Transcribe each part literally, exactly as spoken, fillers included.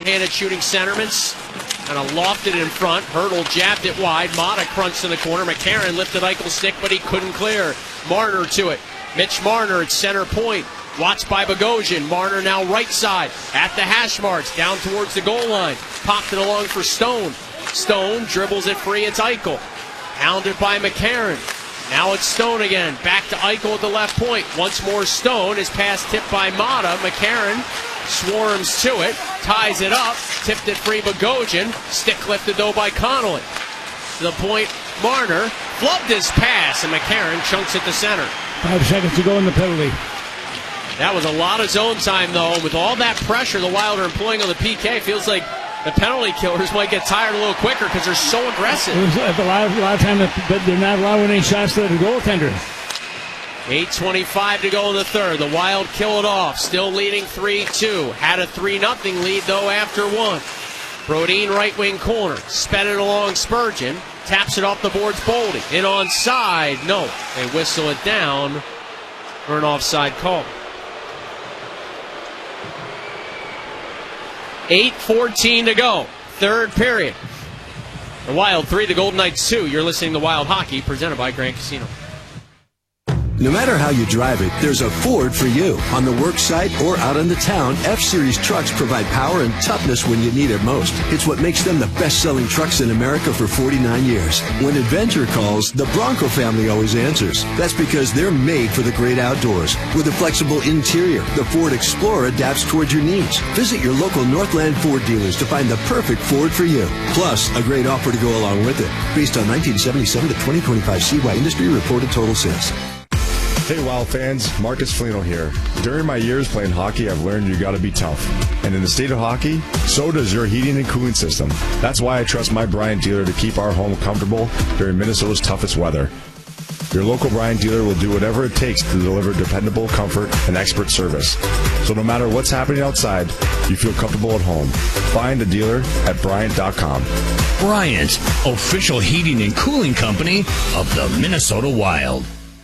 left-handed shooting centerman. And a lofted in front. Hurdle jabbed it wide. Mata crunched in the corner. McCarron lifted Eichel's stick, but he couldn't clear. Marner to it. Mitch Marner at center point. Watched by Bogosian. Marner now right side at the hash marks. Down towards the goal line. Popped it along for Stone. Stone dribbles it free. It's Eichel. Hounded by McCarron. Now it's Stone again. Back to Eichel at the left point. Once more Stone. His pass tipped by Mata. McCarron swarms to it. Ties it up. Tipped it free Bogosian. Stick lifted though by Connolly. To the point, Marner flubbed his pass, and McCarron chunks it to center. Five seconds to go in the penalty. That was a lot of zone time, though. With all that pressure the Wild are employing on the P K, feels like the penalty killers might get tired a little quicker because they're so aggressive. It was a lot of, a lot of time, but they're not allowing any shots to the goaltender. eight twenty-five to go in the third. The Wild kill it off. Still leading three two. Had a three nothing lead, though, after one. Brodin right wing corner. Sped it along Spurgeon. Taps it off the boards Boldy. In onside. No. They whistle it down for an offside call. eight fourteen to go. Third period. The Wild three, the Golden Knights two. You're listening to Wild Hockey, presented by Grand Casino. No matter how you drive it, there's a Ford for you. On the work site or out in the town, F-Series trucks provide power and toughness when you need it most. It's what makes them the best-selling trucks in America for forty-nine years. When adventure calls, the Bronco family always answers. That's because they're made for the great outdoors. With a flexible interior, the Ford Explorer adapts towards your needs. Visit your local Northland Ford dealers to find the perfect Ford for you. Plus, a great offer to go along with it. Based on nineteen seventy-seven to twenty twenty-five C Y industry reported total sales. Hey Wild fans, Marcus Foligno here. During my years playing hockey, I've learned you gotta be tough. And in the state of hockey, so does your heating and cooling system. That's why I trust my Bryant dealer to keep our home comfortable during Minnesota's toughest weather. Your local Bryant dealer will do whatever it takes to deliver dependable comfort and expert service. So no matter what's happening outside, you feel comfortable at home. Find a dealer at Bryant dot com. Bryant, official heating and cooling company of the Minnesota Wild.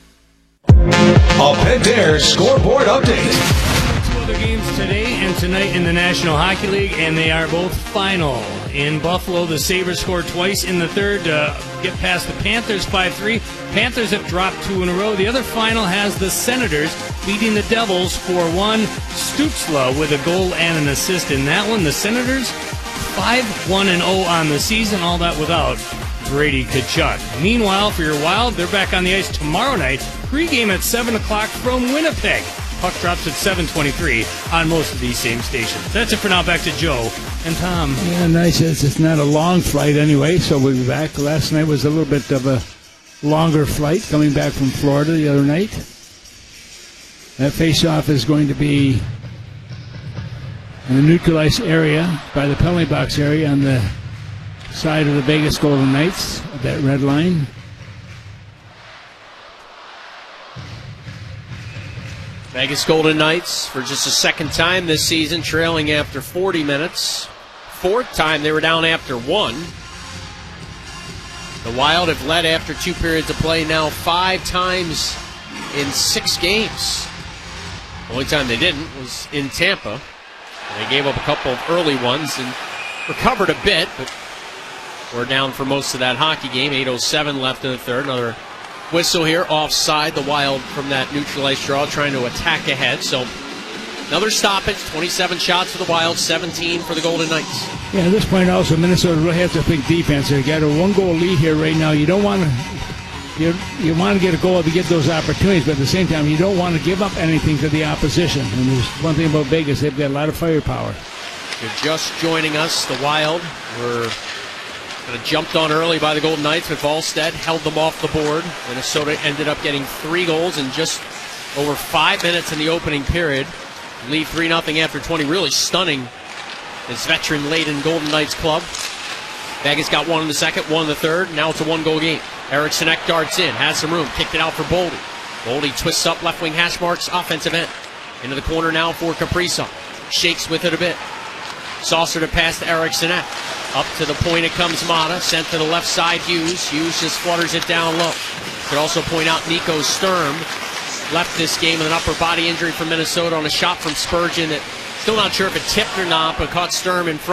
A Pentair scoreboard update. Two other games today and tonight in the National Hockey League, and they are both final. In Buffalo, the Sabres scored twice in the third to uh, get past the Panthers five three. Panthers have dropped two in a row. The other final has the Senators beating the Devils four one. Stützle with a goal and an assist in that one. The Senators five one and oh on the season, all that without Brady Tkachuk. Meanwhile, for your Wild, they're back on the ice tomorrow night. Pre-game at seven o'clock from Winnipeg. Puck drops at seven twenty-three on most of these same stations. That's it for now. Back to Joe and Tom. Yeah, nice. It's, it's not a long flight anyway, so we'll be back. Last night was a little bit of a longer flight coming back from Florida the other night. That face-off is going to be in the neutralized area by the penalty box area on the side of the Vegas Golden Knights, that red line. Vegas Golden Knights, for just a second time this season, trailing after forty minutes. Fourth time they were down after one. The Wild have led after two periods of play now five times in six games. The only time they didn't was in Tampa. They gave up a couple of early ones and recovered a bit, but we're down for most of that hockey game. eight oh seven left in the third. Another whistle here, offside. The Wild from that neutralized draw trying to attack ahead. So another stoppage, twenty-seven shots for the Wild, seventeen for the Golden Knights. Yeah, at this point also, Minnesota really has to think defense. They got a one-goal lead here right now. You don't want to you, you want to get a goal to get those opportunities, but at the same time, you don't want to give up anything to the opposition. And there's one thing about Vegas, they've got a lot of firepower. If you're just joining us, the Wild were kind of jumped on early by the Golden Knights, but Wallstedt held them off the board. Minnesota ended up getting three goals in just over five minutes in the opening period. Lead three nothing after twenty. Really stunning this veteran-laden Golden Knights club. Vegas got one in the second, one in the third. Now it's a one-goal game. Eriksson Ek darts in, has some room, kicked it out for Boldy. Boldy twists up left wing hash marks, offensive end. Into the corner now for Kaprizov. Shakes with it a bit. Saucer to pass to Eriksson Ek. Up to the point it comes Mata, sent to the left side Hughes. Hughes just flutters it down low. Could also point out Nico Sturm left this game with an upper body injury from Minnesota on a shot from Spurgeon that still not sure if it tipped or not, but caught Sturm in front.